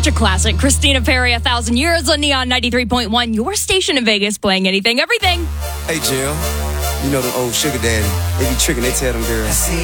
such a classic. Christina Perri, 1,000 Years on Neon 93.1. Your station in Vegas playing anything, everything. Hey, Jill. You know them old sugar daddy. They be tricking, they tell them girls.